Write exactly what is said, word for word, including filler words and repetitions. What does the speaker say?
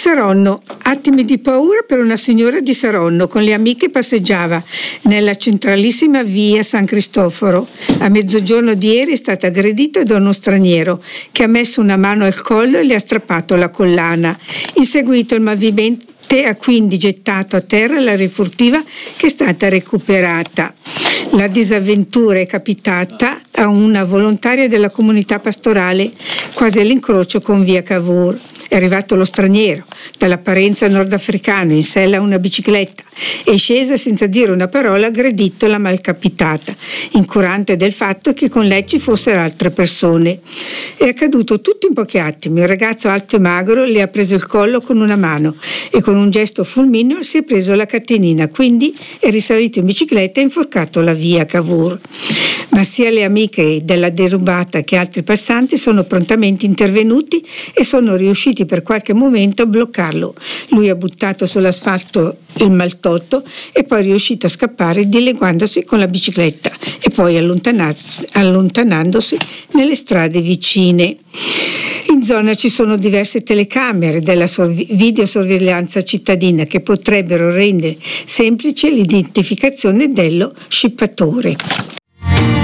Saronno, attimi di paura per una signora di Saronno con le amiche passeggiava nella centralissima via San Cristoforo. A mezzogiorno di ieri è stata aggredita da uno straniero che ha messo una mano al collo e le ha strappato la collana. In seguito il movimento ha quindi gettato a terra la refurtiva che è stata recuperata. La disavventura è capitata a una volontaria della comunità pastorale quasi all'incrocio con via Cavour. È arrivato lo straniero, dall'apparenza nordafricano, in sella a una bicicletta, è sceso e senza dire una parola ha aggredito la malcapitata, incurante del fatto che con lei ci fossero altre persone. È accaduto tutto in pochi attimi. Il ragazzo alto e magro le ha preso il collo con una mano e con un gesto fulmineo si è preso la catenina, quindi è risalito in bicicletta e inforcato la via Cavour. Ma sia le amiche della derubata che altri passanti sono prontamente intervenuti e sono riusciti per qualche momento a bloccarlo. Lui ha buttato sull'asfalto il maltolto e poi è riuscito a scappare dileguandosi con la bicicletta e poi allontanandosi nelle strade vicine. In zona ci sono diverse telecamere della videosorveglianza cittadina che potrebbero rendere semplice l'identificazione dello scippatore.